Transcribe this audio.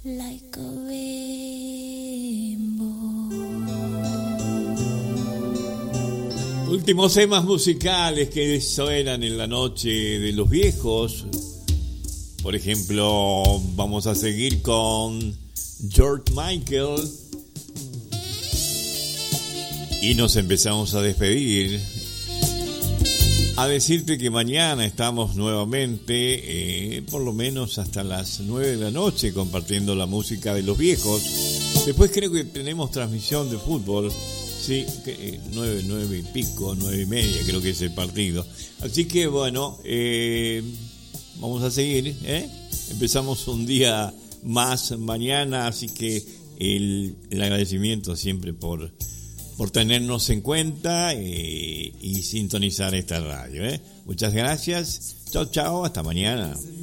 like a rainbow. Últimos temas musicales que suenan en la noche de los viejos. Por ejemplo, vamos a seguir con George Michael. Y nos empezamos a despedir. A decirte que mañana estamos nuevamente, por lo menos hasta las 9 de la noche, compartiendo la música de los viejos. Después creo que tenemos transmisión de fútbol. Sí, 9 y pico, 9 y media creo que es el partido. Así que bueno, vamos a seguir, Empezamos un día más mañana, así que el agradecimiento siempre por tenernos en cuenta y sintonizar esta radio. Muchas gracias. Chao, chao, hasta mañana.